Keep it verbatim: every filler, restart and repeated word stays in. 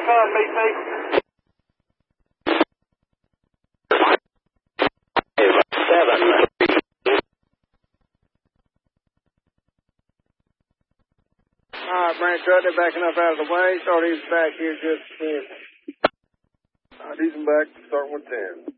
back up, B T. Seven. All right, Branch Truck, they're backing up out of the way. Start easing back here just a minute. All right, easing back, start one ten.